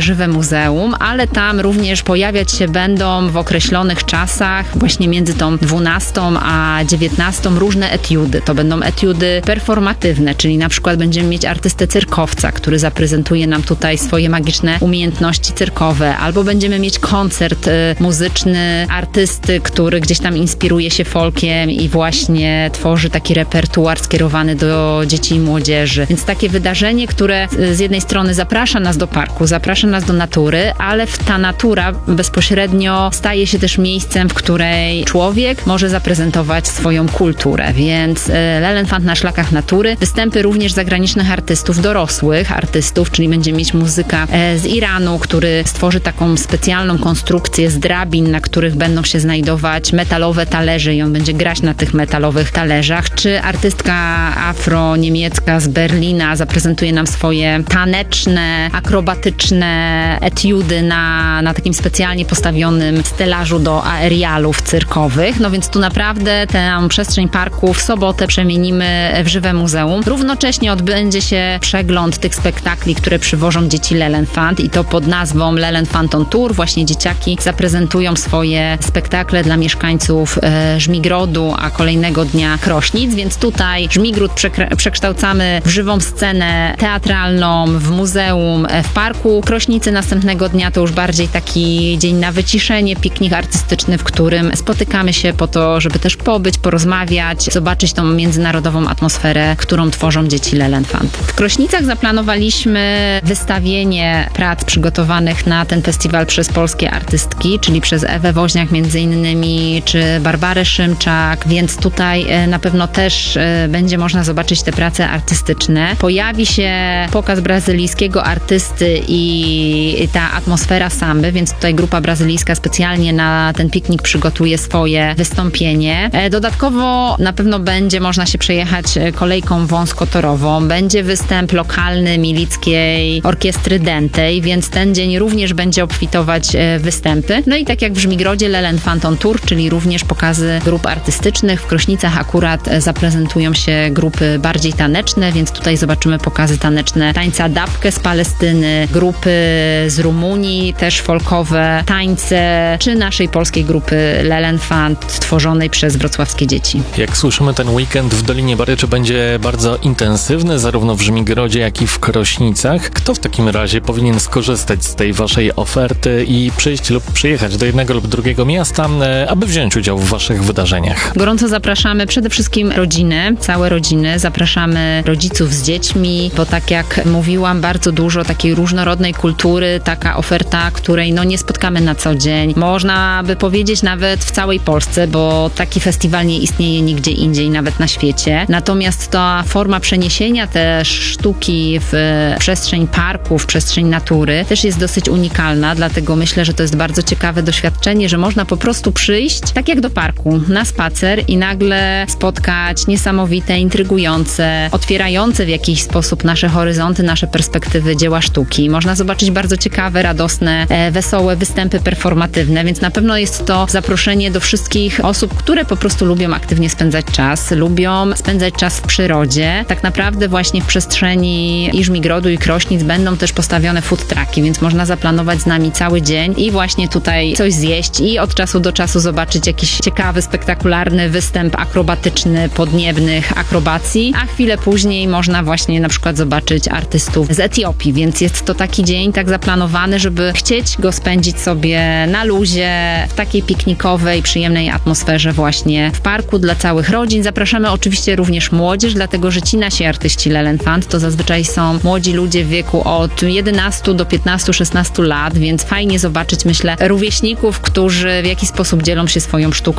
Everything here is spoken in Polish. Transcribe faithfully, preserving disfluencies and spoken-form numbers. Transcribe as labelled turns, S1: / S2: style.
S1: żywe muzeum, ale tam również pojawiać się będą w określonych czasach, właśnie między tą dwunastą a dziewiętnastą różne etiudy. To będą etiudy performatywne, czyli na przykład będziemy mieć artystę cyrkowca, który zaprezentuje nam tutaj swoje magiczne umiejętności cyrkowe, albo będziemy mieć koncert y, muzyczny artysty, który gdzieś tam inspiruje się folkiem i właśnie tworzy taki repertuar skierowany do dzieci i młodzieży. Więc takie wydarzenie, które z jednej strony zaprasza nas do parku, zaprasza nas do natury, ale ta natura bezpośrednio staje się też miejscem, w której człowiek może zaprezentować swoją kulturę. Więc Lelenfant na szlakach natury, występy również zagranicznych artystów, dorosłych artystów, czyli będziemy mieć muzyka z Iranu, który stworzy taką specjalną konstrukcję z drabin, na których będą się znajdować metalowe talerze i on będzie grać na tych metalowych talerzach, czy artystka afro-niemiecka z Berlina zaprezentuje nam swoje taneczne, akrobatyczne etiudy na, na takim specjalnie postawionym stelażu do aerialów cyrkowych. No więc tu naprawdę tę przestrzeń parku w sobotę przemienimy w żywe muzeum. Równocześnie odbędzie się przegląd tych spektakli, które przywożą dzieci Lelenfant i to pod nazwą Lelenfant on Tour. Właśnie dzieciaki zaprezentują swoje spektakle dla mieszkańców e, Żmigrodu, a kolejnego dnia Krośnic, więc tutaj Żmigród przekra- przekształcamy w żywą scenę teatralną, w muzeum, w parku. Krośnicy następnego dnia to już bardziej taki dzień na wyciszenie, piknik artystyczny, w którym spotykamy się po to, żeby też pobyć, porozmawiać, zobaczyć tą międzynarodową atmosferę, którą tworzą dzieci Lelenfant. W Krośnicach zaplanowaliśmy wystawienie prac przygotowanych na ten festiwal przez polskie artystki, czyli przez Ewę Woźniak między innymi, czy Barbarę Szymczak, więc tutaj na pewno też będzie można zobaczyć te prace artystyczne. Pojawi się pokaz brazylijskiego artysty i ta atmosfera samby, więc tutaj grupa brazylijska specjalnie na ten piknik przygotuje swoje wystąpienie. Dodatkowo na pewno będzie można się przejechać kolejką wąskotorową. Będzie występ lokalny Milickiej Orkiestry Dętej, więc ten dzień również będzie obfitować występy. No i tak jak w Żmigrodzie Lelenfant on Tour, czyli również pokazy grup artystycznych. W Krośnicach akurat zaprezentują się grupy bardziej taneczne, więc tutaj zobaczymy pokazy taneczne tańca Dabkę z Palestyny, grupy z Rumunii, też folkowe tańce, czy naszej polskiej grupy Lelenfant tworzonej przez wrocławskie dzieci.
S2: Jak słyszymy, ten weekend w Dolinie Baryczy będzie bardzo intensywny, zarówno w Żmigrodzie, jak i w Krośnicach. Kto w takim razie powinien skorzystać z tej waszej oferty i przyjść lub przyjechać do jednego lub drugiego miasta, aby wziąć udział w waszych wydarzeniach?
S1: Gorąco zapraszamy przede wszystkim rodziny, całe rodziny. Zapraszamy rodziców z dziećmi, bo tak jak mówiłam, bardzo dużo takiej różnorodnej kultury, taka oferta, której no nie spotkamy na co dzień. Można by powiedzieć nawet w całej Polsce, bo taki festiwal nie istnieje nigdzie indziej, nawet na świecie. Natomiast ta forma przeniesienia też sztuki w przestrzeń parku, w przestrzeń natury też jest dosyć unikalna, dlatego myślę, że to jest bardzo ciekawe doświadczenie, że można po prostu przyjść, tak jak do parku, na spacer i nagle spotkać niesamowite, intrygujące, otwierające w jakiś sposób nasze horyzonty, nasze perspektywy dzieła sztuki. Można zobaczyć bardzo ciekawe, radosne, e, wesołe występy performatywne, więc na pewno jest to zaproszenie do wszystkich osób, które po prostu lubią aktywnie spędzać czas, lubią spędzać czas w przyrodzie. Tak naprawdę właśnie w przestrzeni i Żmigrodu, i Krośnic będą też postawione food trucki, więc można zaplanować z nami cały dzień i właśnie tutaj coś zjeść i od czasu do czasu zobaczyć jakiś ciekawy, spektakularny występ akrobatyczny, podniebnych akrobacji, a chwilę później można właśnie na przykład zobaczyć artystów z Etiopii, więc jest to taki dzień tak zaplanowany, żeby chcieć go spędzić sobie na luzie, w takiej piknikowej, przyjemnej atmosferze właśnie w parku dla całych rodzin. Zapraszamy oczywiście również młodzież, dlatego że ci nasi artyści Lelenfant to zazwyczaj są młodzi ludzie w wieku od jedenastu do piętnastu szesnastu lat, więc fajnie zobaczyć, myślę, rówieśników, którzy w jakiś sposób dzielą się swoją sztuką